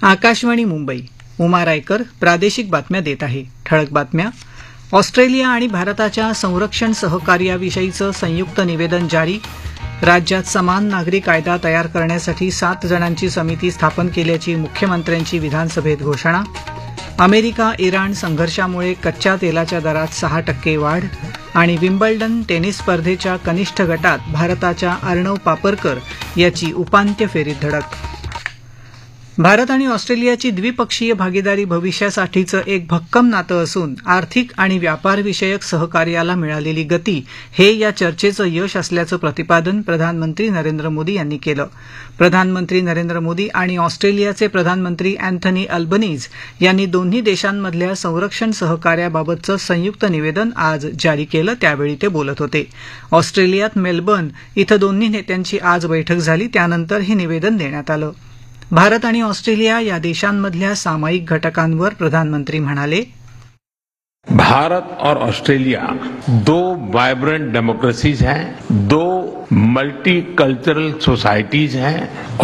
आकाशवाणी मुंबई. उमा रायकर प्रादेशिक बातम्या देत आहे. ठळक बातम्या. ऑस्ट्रेलिया आणि भारताच्या संरक्षण सहकार्याविषयीचं संयुक्त निवेदन जारी. राज्यात समान नागरी कायदा तयार करण्यासाठी 7 जणांची समिती स्थापन केल्याची मुख्यमंत्र्यांची विधानसभेत घोषणा. अमेरिका इराण संघर्षामुळे कच्च्या तेलाच्या दरात 6% वाढ. आणि विम्बल्डन टेनिस स्पर्धेच्या कनिष्ठ गटात भारताच्या अर्णव पापरकर याची उपांत्य फेरीत धडक. भारत आणि ऑस्ट्रेलियाची द्विपक्षीय भागीदारी भविष्यासाठीचं एक भक्कम नातं असून आर्थिक आणि व्यापारविषयक सहकार्याला मिळालेली गती हे या चर्चेचं यश असल्याचं प्रतिपादन प्रधानमंत्री नरेंद्र मोदी यांनी केलं. प्रधानमंत्री नरेंद्र मोदी आणि ऑस्ट्रेलियाचे प्रधानमंत्री अँथनी अल्बनीज यांनी दोन्ही देशांमधल्या संरक्षण सहकार्याबाबतचं संयुक्त निवेदन आज जारी केलं, त्यावेळी ते बोलत होते. ऑस्ट्रेलियात मेलबर्न इथं दोन्ही नेत्यांची आज बैठक झाली, त्यानंतर हे निवेदन देण्यात आलं. भारत आणि ऑस्ट्रेलिया या देशांमधल्या सामायिक घटकांवर प्रधानमंत्री म्हणाले, भारत और ऑस्ट्रेलिया दो वाइब्रेंट डेमोक्रेसीज हैं, दो मल्टीकल्चरल सोसाइटीज हैं